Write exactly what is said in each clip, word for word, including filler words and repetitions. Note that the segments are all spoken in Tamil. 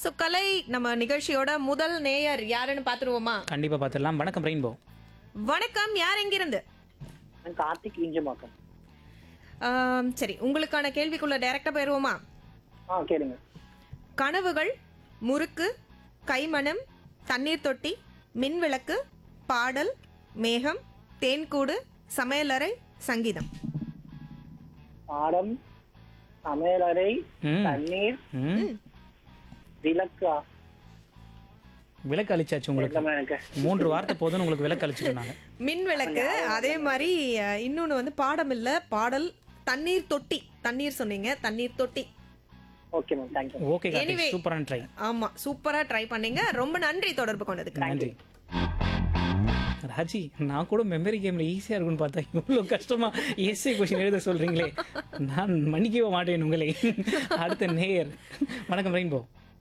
சோ கலை நம்ம நிகழ்ச்சியோட முதல் நேயர் யாருன்னு பாத்துருவோமா? கண்டிப்பா பார்த்துடலாம். வணக்கம் ரெயின்போ. வணக்கம், யார் எங்கிருந்து? நான் கார்த்திக் விஞ்சமாக்கம். ஆம், சரி, உங்களுக்கான கேள்விக்குள்ள டைரக்டா போயிருவோமா? ஆ கேளுங்க. கனவுகள், முறுக்கு, கைமணம், தண்ணீர் தொட்டி, மின்விளக்கு, பாடல், மேகம், தேன்கூடு, சமையலறை, சங்கீதம். பாடம், சமையலறை, ம். தண்ணீர், ம். விளக்கா? விளக்கு அழிச்சாச்சு உங்களுக்கு. இல்லம்மா எனக்கு. மூன்று வார்த்தை போதும்னு உங்களுக்கு விளக்கு அழிச்சிருந்தாங்க. மின்விளக்கு, அதே மாதிரி அஹ், இன்னொன்னு வந்து பாடம் இல்ல, பாடல், தண்ணீர் தொட்டி. தண்ணீர் சொன்னீங்க, தண்ணீர் தொட்டி. Okay ma'am, thank you. Okay Anyway. Karthik, சூப்பரான ட்ரை. ஆமா, சூப்பரா ட்ரை பண்ணீங்க. ரொம்ப நன்றி தொடர்பு கொண்டதுக்கு. நன்றி. ராஜி, நான் கூட மெமரி கேம்ல ஈஸியா இருக்கும்னு பார்த்தா இவ்வளவு கஷ்டமா எஸ்ஏ கொஸ்டின் எழுத சொல்றீங்களே, நான் மன்னிக்கவே மாட்டேன் உங்களை. அடுத்த நேயர். வணக்கம் ரெயின்போ.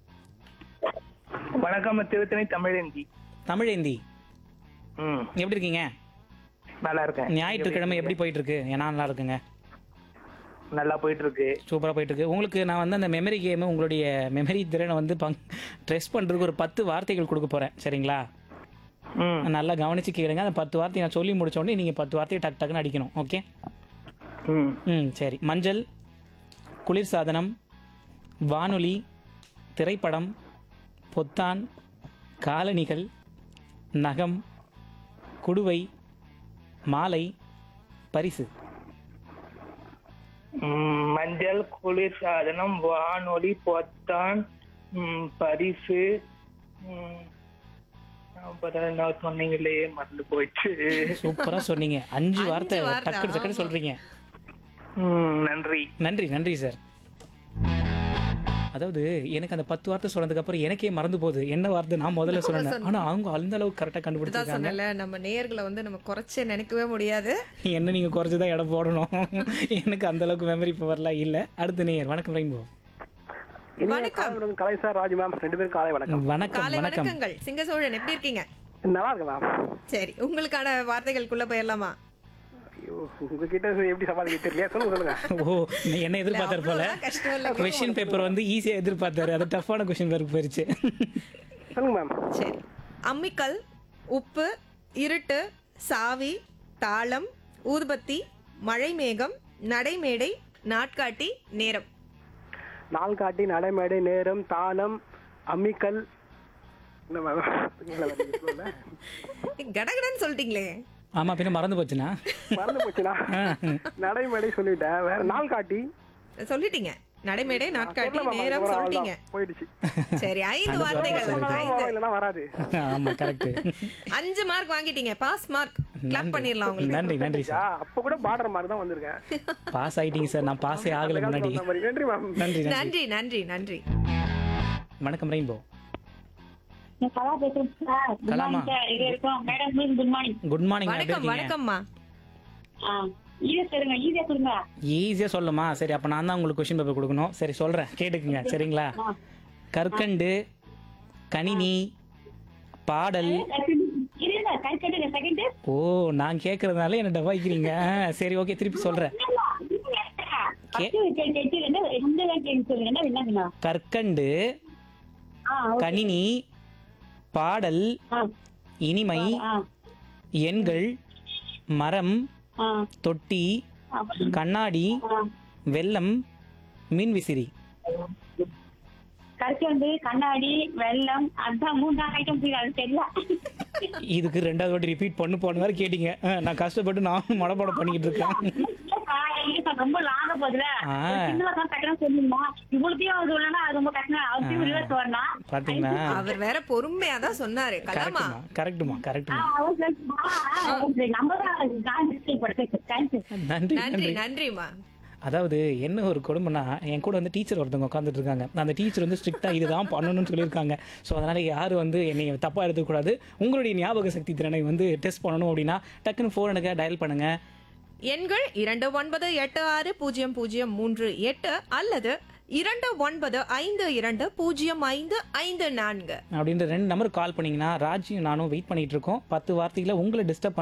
வணக்கம் திருத்தணி தமிழேந்தி. தமிழேந்தி, ம் எப்படி இருக்கீங்க? நல்லா இருக்கேன். ஞாயிற்றுக்கிழமை எப்படி போயிட்டு இருக்கு? ஏன்னா நல்லா இருக்குங்க, நல்லா போயிட்டு இருக்கு. சூப்பராக போயிட்டு இருக்கு. உங்களுக்கு நான் வந்து அந்த மெமரி கேமு, உங்களுடைய மெமரி திறனை வந்து பங் ட்ரெஸ் பண்ணுறதுக்கு ஒரு பத்து வார்த்தைகள் கொடுக்க போகிறேன், சரிங்களா? ம் நல்லா கவனிச்சு கேளுங்க. அந்த பத்து வார்த்தையை நான் சொல்லி முடிச்ச உடனே நீங்கள் பத்து வார்த்தையை டக்கு டக்குன்னு அடிக்கணும், ஓகே? ம் ம் சரி. மஞ்சள், குளிர்சாதனம், வானொலி, திரைப்படம், பொத்தான், காலணிகள், நகம், குடுவை, மாலை, பரிசு. ம், மஞ்சள், குளிர்சாதனம், வானொலி, பொத்தான், ம், பரிசு. ம், அப்புறம் என்ன சொன்னீங்களே, மறந்து போயிடுச்சு. சூப்பராக சொன்னீங்க. அஞ்சு அஞ்சு வார்த்தை வார்த்தை, டக்கு டக்குன்னு ஆமா. சொல்கிறீங்க. ம், நன்றி. நன்றி நன்றி சார். அதாவது எனக்கு அந்த பத்து வார்த்தை சொன்னதுக்கு அப்புறம் எனக்கே மறந்து போகுது என்ன வார்த்தை நான் முதல்ல சொன்னேன். ஆனா அவங்க அந்த அளவுக்கு கரெக்டாக இதுதான் கண்டுபிடிச்சிருக்காங்க. சொன்னல, நம்ம நேயர்களை வந்து நம்ம குறைச்சே நினைக்கவே முடியாது. என்ன நீங்க குறைச்சுதான் இடம் போடணும். எனக்கு அந்த அளவுக்கு மெமரி பவர்லாம் இல்ல. அடுத்த நேயர். வணக்கம் ரெயின்போ. வணக்கம். கலை சார், ராஜ் மேம், ரெண்டு பேரும் காலை வணக்கம். வணக்கம் காலை வணக்கம். வணக்கங்கள். சிங்க சோழன், எப்படி இருக்கீங்க? நல்லா இருக்கு மேம். சரி, உங்களுக்கான வார்த்தைகளுக்குள்ள போயிடலாமா? ஐயோ, உங்ககிட்ட எப்படி சமாளிக்க தெரியல. சொல்லுங்க சொல்லுங்க. ஓ, நீ என்ன எதிர்பார்த்தாரு போல. அவ்வளவுதான் கஷ்டம் இல்ல. கொஸ்டின் பேப்பர் வந்து ஈஸியா எதிர்பார்த்தாரு, அது டஃப்பான கொஸ்டின் பேப்பர் போயிருச்சு. சொல்லுங்க மேம். சரி, அம்மிக்கல், உப்பு, இருட்டு, சாவி, தாளம், ஊதுபத்தி, மழை மேகம், நடைமேடை, நாட்காட்டி, நேரம். நாள் காட்டி, நடைமேடை, நேரம், தாளம், அம்மிக்கல். என்ன மேம்? கடகடன்னு சொல்லிட்டீங்களே. ஆமா, பின்ன மறந்து போச்சுனா மறந்து போச்சுனா? நடைமேடை சொல்லிட்டேன். வேற நாள் காட்டி சொல்லிட்டீங்க. நடைமேடை, நாட்காட்டி, நேரம் சொல்லிட்டீங்க. போயிடுச்சு. சரி, ஐந்து வார்த்தைகள். ஐந்து. இல்லைன்னா வராது. ஆமா கரெக்ட். அஞ்சு மார்க் வாங்கிட்டீங்க. Pass mark. கிளாப் பண்ணிடலாம் உங்களுக்கு. நன்றி நன்றி ஆ, சார். அப்ப கூட பார்டர் மாதிரி தான் வந்திருக்கேன். பாஸ் ஆயிட்டீங்க சார். நான் பாஸே ஆகல முன்னாடி. நன்றி மேம். நன்றி நன்றி. நன்றி நன்றி நன்றி. வணக்கம் ரெயின்போ. நான் கலா பேசுறேன் சார். குட் கலாமா. Morning sir. இது இருக்கும் madam, please good morning. Good morning. எப்படி வணக்கம் இருக்கீங்க? வணக்கம்மா. ஆ ஈஸியா சொல்லுங்க, ஈஸியா சொல்லுங்க. ஈஸியா சொல்லுமா? சரி, அப்ப நான் தான் உங்களுக்கு கொஸ்டின் பேப்பர் கொடுக்கணும். சரி சொல்றேன், கேட்டுக்குங்க, சரிங்களா? கற்கண்டு, கணினி, பாடல். இருங்க, கை கட்டுங்க செகண்ட். ஓ, நான் கேட்கறதுனால என்ன டபாய்க்கிறீங்க. சரி ஓகே, திருப்பி சொல்றேன். கற்கண்டு, கணினி, பாடல், இனிமை, எண்கள், மரம், தொட்டி, கண்ணாடி, வெள்ளம், மின்விசிறி. கற்கண்டு, கண்ணாடி, வெள்ளம், அதான் மூணு ஐட்டம் அது தெரியல. இதுக்கு ரெண்டாவது வாட்டி ரிப்பீட் பண்ணு போன வேற கேட்டீங்க. அஹ், நான் கஷ்டப்பட்டு நான் மடப்பட பண்ணிக்கிட்டு இருக்கேன். ரொம்ப லாங்க போதுல. ஆ. கட்டணம் சொல்லுமா இவ்வளத்தையும் சொல்லனா அது ரொம்ப கஷ்டம். அவசியம் ரிவர்ஸ் வரணும். பாத்தீங்களா? அவர் வேற பொறுமையா தான் சொன்னாரு. கலாமா. கரெக்டுமா கரெக்டுமா கரெக்டுமா. நன்றி நன்றி நன்றி. நன்றிமா. அதாவது என்ன ஒரு கொடுமைனா, என் கூட வந்து டீச்சர் ஒருத்தவங்க உட்காந்துட்டு இருக்காங்க. அந்த டீச்சர் வந்து ஸ்ட்ரிக்டாக இதுதான் பண்ணணும்னு சொல்லியிருக்காங்க. ஸோ அதனால் யாரும் வந்து என்னை தப்பாக எடுத்துக்கூடாது. உங்களுடைய ஞாபக சக்தி திறனை வந்து டெஸ்ட் பண்ணணும் அப்படின்னா டக்குன்னு ஃபோன் எடுக்க டயல் பண்ணுங்கள். எண்கள் இரண்டு ஒன்பது எட்டு ஆறு பூஜ்ஜியம் பூஜ்ஜியம் மூன்று எட்டு அல்லது இரண்டு ஒன்பது ஐந்து இரண்டு பூஜ்ஜியம் ஐந்து ஐந்து நான்கு அப்படின்ற ரெண்டு நம்பருக்கு கால் பண்ணிங்கன்னா ராஜியும் நானும் வெயிட் பண்ணிட்டு இருக்கோம். பத்து வார்த்தைகளை உங்களை டிஸ்டர்ப்